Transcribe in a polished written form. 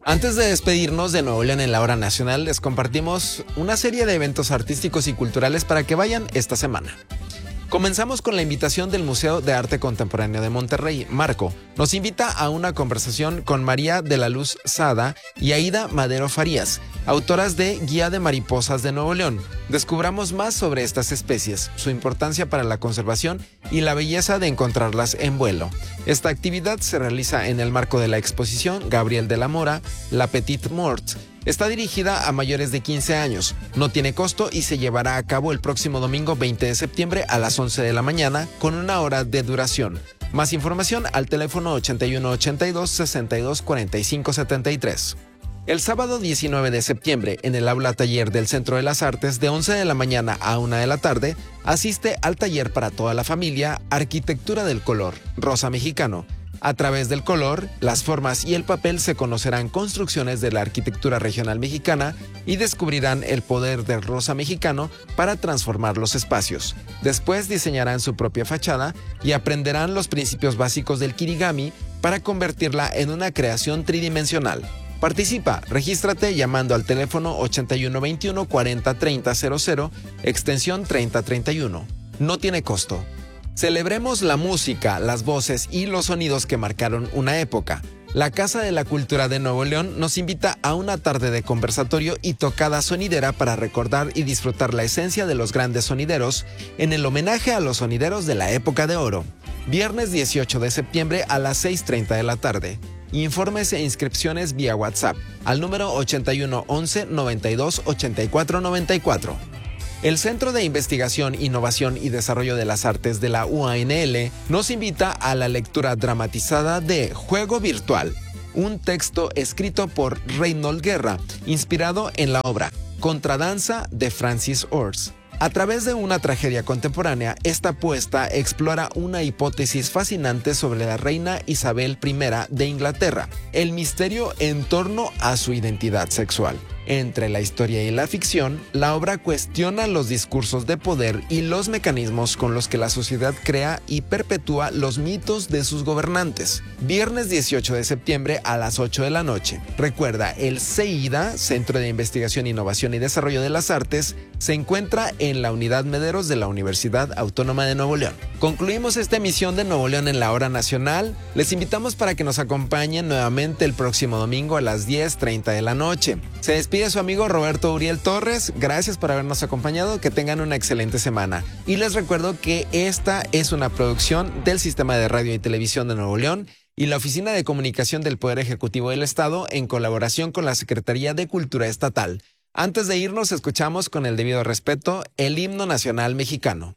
Antes de despedirnos de Nuevo León en la Hora Nacional, les compartimos una serie de eventos artísticos y culturales para que vayan esta semana. Comenzamos con la invitación del Museo de Arte Contemporáneo de Monterrey. Marco nos invita a una conversación con María de la Luz Sada y Aida Madero Farías, autoras de Guía de Mariposas de Nuevo León. Descubramos más sobre estas especies, su importancia para la conservación y la belleza de encontrarlas en vuelo. Esta actividad se realiza en el marco de la exposición Gabriel de la Mora, La Petite Mort. Está dirigida a mayores de 15 años, no tiene costo y se llevará a cabo el próximo domingo 20 de septiembre a las 11 de la mañana con 1 hora de duración. Más información al teléfono 81 82 62 45 73. El sábado 19 de septiembre, en el aula taller del Centro de las Artes, de 11 de la mañana a 1 de la tarde, asiste al taller para toda la familia Arquitectura del Color, Rosa Mexicano. A través del color, las formas y el papel se conocerán construcciones de la arquitectura regional mexicana y descubrirán el poder del rosa mexicano para transformar los espacios. Después diseñarán su propia fachada y aprenderán los principios básicos del kirigami para convertirla en una creación tridimensional. Participa, regístrate llamando al teléfono 8121 40 30 00, extensión 3031. No tiene costo. Celebremos la música, las voces y los sonidos que marcaron una época. La Casa de la Cultura de Nuevo León nos invita a una tarde de conversatorio y tocada sonidera para recordar y disfrutar la esencia de los grandes sonideros en el homenaje a los sonideros de la época de oro. Viernes 18 de septiembre a las 6:30 de la tarde. Informes e inscripciones vía WhatsApp al número 81 11 92 84 94. El Centro de Investigación, Innovación y Desarrollo de las Artes de la UANL nos invita a la lectura dramatizada de Juego Virtual, un texto escrito por Reynold Guerra, inspirado en la obra Contradanza de Francis Ors. A través de una tragedia contemporánea, esta puesta explora una hipótesis fascinante sobre la reina Isabel I de Inglaterra, el misterio en torno a su identidad sexual. Entre la historia y la ficción, la obra cuestiona los discursos de poder y los mecanismos con los que la sociedad crea y perpetúa los mitos de sus gobernantes. Viernes 18 de septiembre a las 8 de la noche. Recuerda, el CIDA, Centro de Investigación, Innovación y Desarrollo de las Artes, se encuentra en la Unidad Mederos de la Universidad Autónoma de Nuevo León. Concluimos esta emisión de Nuevo León en la Hora Nacional. Les invitamos para que nos acompañen nuevamente el próximo domingo a las 10:30 de la noche. Se despide su amigo Roberto Uriel Torres. Gracias por habernos acompañado. Que tengan una excelente semana. Y les recuerdo que esta es una producción del Sistema de Radio y Televisión de Nuevo León y la Oficina de Comunicación del Poder Ejecutivo del Estado en colaboración con la Secretaría de Cultura Estatal. Antes de irnos, escuchamos con el debido respeto el himno nacional mexicano.